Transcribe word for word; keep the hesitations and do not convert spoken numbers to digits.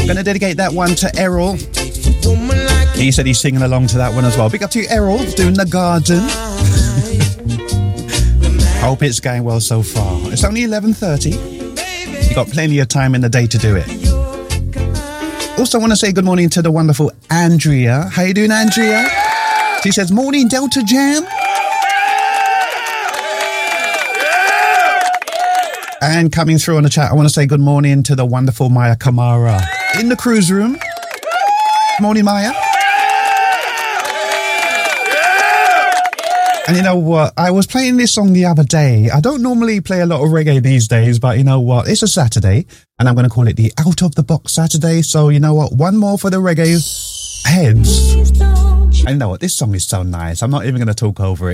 Gonna dedicate that one to Errol. He said he's singing along to that one as well. Big up to you, Errol, doing The Garden. Hope it's going well so far. It's only eleven thirty. You got plenty of time in the day to do it. Also want to say good morning to the wonderful Andrea. How you doing, Andrea? She says, morning, Delta Jam. And coming through on the chat, I want to say good morning to the wonderful Maya Kamara in the cruise room. Morning, Maya. And you know what? I was playing this song the other day. I don't normally play a lot of reggae these days, but you know what? It's a Saturday, and I'm going to call it the Out of the Box Saturday. So you know what? One more for the reggae heads. And you know what? This song is so nice. I'm not even going to talk over it.